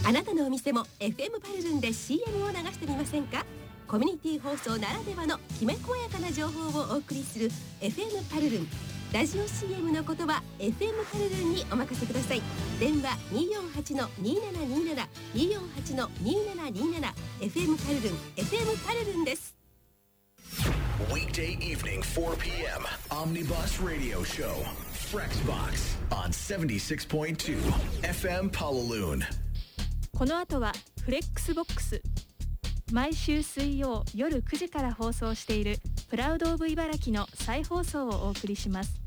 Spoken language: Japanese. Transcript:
あなたのお店も FM パルルンで CM を流してみませんか？コミュニティ放送ならではのきめ細やかな情報をお送りする FM パルルン。ラジオ CM の言葉 FM パルルンにお任せください。電話 248-2727 248-2727 FM パルルン FM パルルンです。 Weekday evening 4 p.m. Omnibus Radio Show Frexbox on 76.2 FM Palaloon。 この後はフレックスボックス。毎週水曜夜9時から放送しているプラウドオブ茨城の再放送をお送りします。